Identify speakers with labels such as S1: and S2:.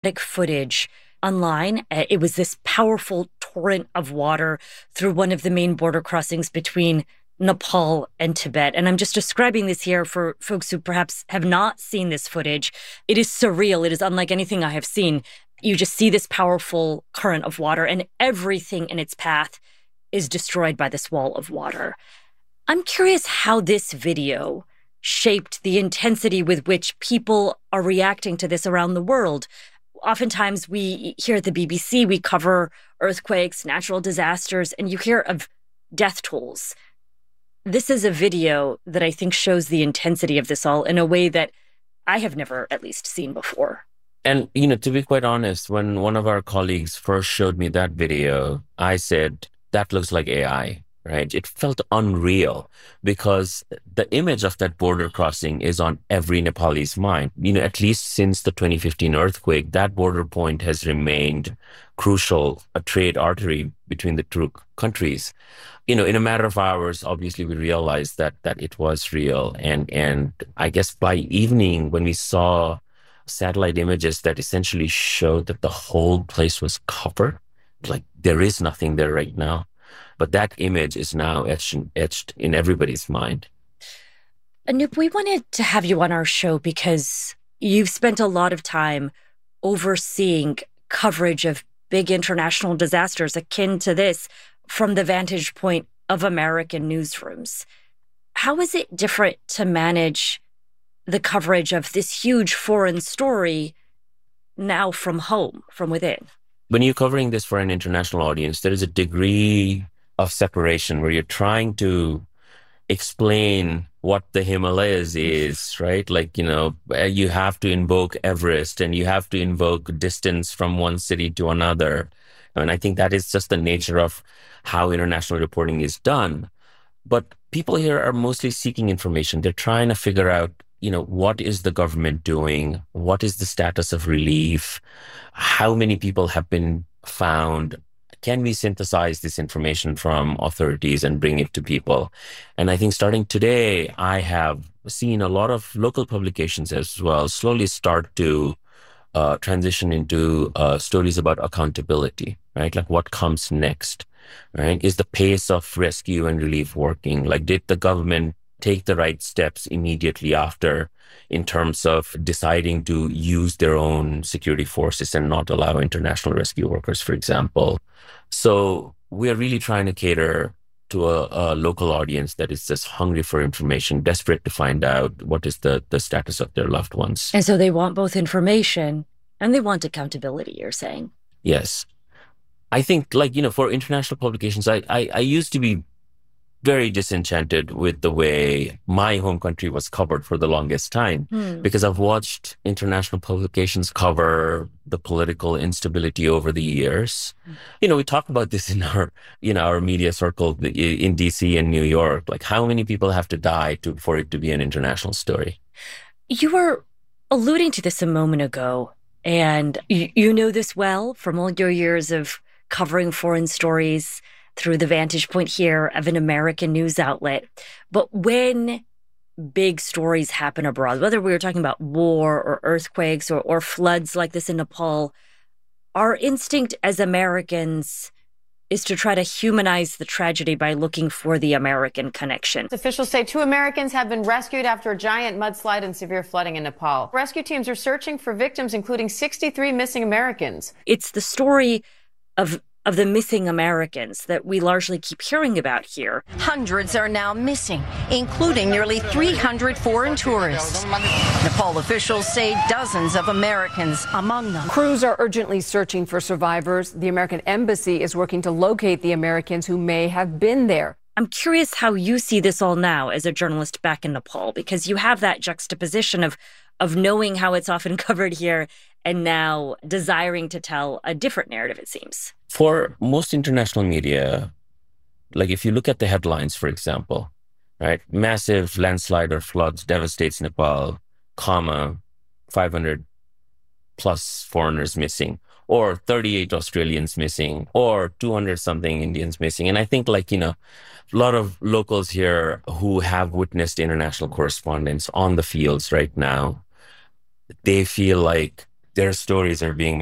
S1: footage online. It was this powerful torrent of water through one of the main border crossings between Nepal and Tibet. And I'm just describing this here for folks who perhaps have not seen this footage. It is surreal. It is unlike anything I have seen. You just see this powerful current of water, and everything in its path is destroyed by this wall of water. I'm curious how this video shaped the intensity with which people are reacting to this around the world. Oftentimes we here at the BBC, we cover earthquakes, natural disasters, and you hear of death tolls. This is a video that I think shows the intensity of this all in a way that I have never at least seen before.
S2: And, to be quite honest, when one of our colleagues first showed me that video, I said, that looks like AI, right? It felt unreal because the image of that border crossing is on every Nepalese mind. At least since the 2015 earthquake, that border point has remained crucial, a trade artery between the two countries. In a matter of hours, obviously, we realized that it was real. And I guess by evening, when we saw satellite images that essentially showed that the whole place was covered, like there is nothing there right now. But that image is now etched in everybody's mind.
S1: Anup, we wanted to have you on our show because you've spent a lot of time overseeing coverage of big international disasters akin to this from the vantage point of American newsrooms. How is it different to manage the coverage of this huge foreign story now from home, from within?
S2: When you're covering this for an international audience, there is a degree of separation where you're trying to explain what the Himalayas is, right? Like, you have to invoke Everest and you have to invoke distance from one city to another. And I think that is just the nature of how international reporting is done. But people here are mostly seeking information. They're trying to figure out, what is the government doing? What is the status of relief? How many people have been found? Can we synthesize this information from authorities and bring it to people? And I think starting today, I have seen a lot of local publications as well slowly start to transition into stories about accountability, right? Like what comes next, right? Is the pace of rescue and relief working? Like, did the government take the right steps immediately after in terms of deciding to use their own security forces and not allow international rescue workers, for example? So we are really trying to cater to a local audience that is just hungry for information, desperate to find out what is the status of their loved ones.
S1: And so they want both information and they want accountability, you're saying?
S2: Yes. I think, for international publications, I used to be very disenchanted with the way my home country was covered for the longest time, because I've watched international publications cover the political instability over the years. We talk about this in our media circle in DC and New York, like how many people have to die for it to be an international story.
S1: You were alluding to this a moment ago, and you know this well from all your years of covering foreign stories through the vantage point here of an American news outlet. But when big stories happen abroad, whether we were talking about war or earthquakes or floods like this in Nepal, our instinct as Americans is to try to humanize the tragedy by looking for the American connection.
S3: Officials say 2 Americans have been rescued after a giant mudslide and severe flooding in Nepal. Rescue teams are searching for victims, including 63 missing Americans.
S1: It's the story of the missing Americans that we largely keep hearing about here.
S4: Hundreds are now missing, including nearly 300 foreign tourists. Nepal officials say dozens of Americans among them.
S5: Crews are urgently searching for survivors. The American embassy is working to locate the Americans who may have been there.
S1: I'm curious how you see this all now as a journalist back in Nepal, because you have that juxtaposition of knowing how it's often covered here and now desiring to tell a different narrative, it seems.
S2: For most international media, like if you look at the headlines, for example, right? Massive landslide or floods devastates Nepal, 500 plus foreigners missing, or 38 Australians missing, or 200 something Indians missing. And I think a lot of locals here who have witnessed international correspondence on the fields right now, they feel like their stories are being